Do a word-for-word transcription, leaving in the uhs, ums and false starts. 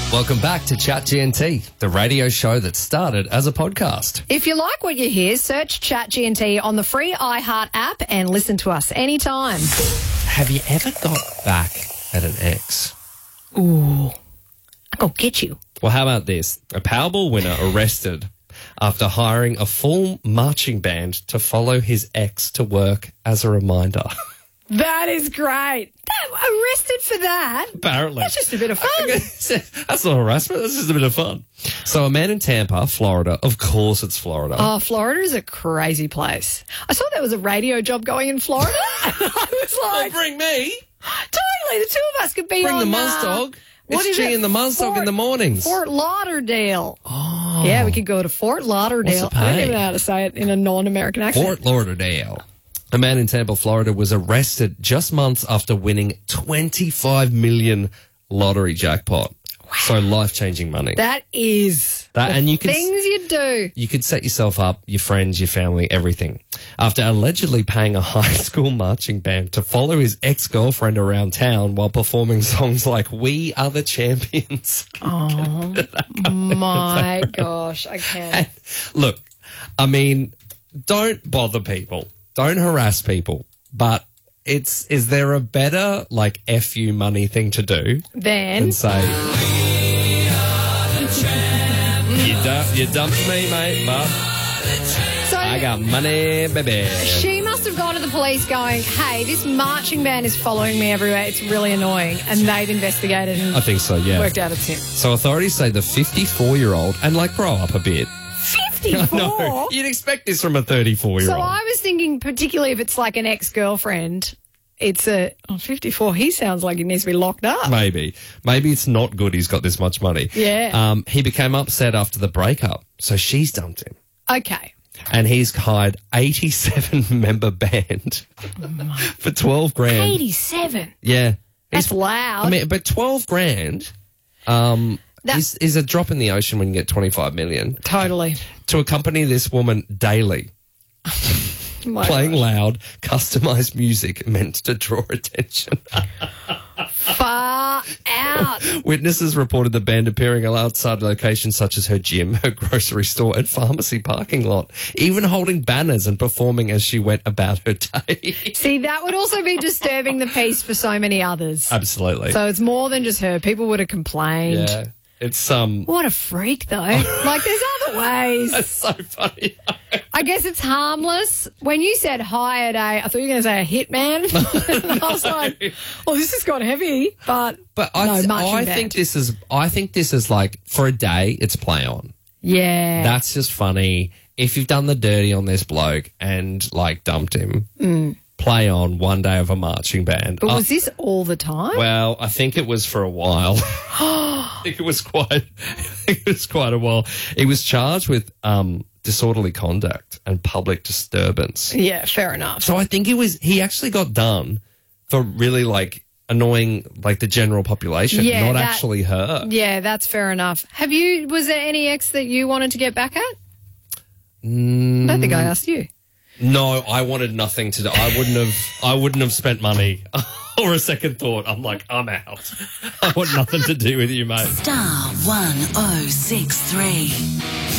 Welcome back to Chat G N T, the radio show that started as a podcast. If you like what you hear, search Chat G N T on the free iHeart app and listen to us anytime. Have you ever got back at an ex? Ooh, I'll get you. Well, how about this? A Powerball winner arrested after hiring a full marching band to follow his ex to work as a reminder. That is great. That, arrested for that? Apparently. That's just a bit of fun. That's not harassment. That's just a bit of fun. So a man in Tampa, Florida, of course it's Florida. Oh, Florida is a crazy place. I saw there was a radio job going in Florida. And I was like, oh, bring me. Totally. The two of us could be Bring on the uh, Muzdog. What It's is G it? and the Muzdog in the mornings. Fort Lauderdale. Oh. Yeah, we could go to Fort Lauderdale. What's the I don't pay? even know how to say it in a non-American accent. Fort Lauderdale. A man in Tampa, Florida, was arrested just months after winning twenty-five million dollars lottery jackpot. Wow. So life-changing money. That is that, the and you could, things you do. You could set yourself up, your friends, your family, everything. After allegedly paying a high school marching band to follow his ex-girlfriend around town while performing songs like "We Are the Champions." Oh, my gosh, I can't. And look, I mean, don't bother people. Don't harass people. But it's is there a better, like, F you money thing to do Then than say, you, dump, you dumped me, mate, but so I got money, baby. she must have gone to the police going, hey, this marching band is following me everywhere. It's really annoying. And they've investigated and I think so, yeah. worked out it's him. So authorities say the fifty-four-year-old, and, like, grow up a bit. fifty-four? No, you'd expect this from a thirty-four-year-old. So I was thinking, particularly if it's like an ex-girlfriend, it's a oh, fifty-four. He sounds like he needs to be locked up. Maybe. Maybe it's not good he's got this much money. Yeah. Um, he became upset after the breakup, so she's dumped him. Okay. And he's hired eighty-seven member band for twelve grand. eighty-seven? Yeah. That's He's- loud. I mean, but twelve grand um, That- is, is a drop in the ocean when you get twenty-five million. Totally. To accompany this woman daily, My playing gosh. loud, customized music meant to draw attention. Far out. Witnesses reported the band appearing outside locations such as her gym, her grocery store, and pharmacy parking lot, even holding banners and performing as she went about her day. See, that would also be disturbing the peace for so many others. Absolutely. So it's more than just her. People would have complained. Yeah. It's um What a freak, though. Like, there's other ways. That's so funny. I guess it's harmless. When you said hired a, I thought you were going to say a hitman. And I was like, well, this has got heavy, but, But I, no, th- marching I band. think this is I think this is like for a day it's play on. Yeah. That's just funny. If you've done the dirty on this bloke and like dumped him, Mm. play on one day of a marching band. But Uh, was this all the time? well, I think it was for a while. I think it was quite. I think it was quite a while. He was charged with um, disorderly conduct and public disturbance. Yeah, fair enough. So I think it was. He actually got done for really like annoying like the general population, Yeah, not that- actually her. Yeah, that's fair enough. Have you, was there any ex that you wanted to get back at? Mm, I don't think I asked you. no, I wanted nothing to do. I wouldn't have. I wouldn't have spent money or a second thought. I'm like, I'm out. I want nothing to do with you, mate. Star one oh six three.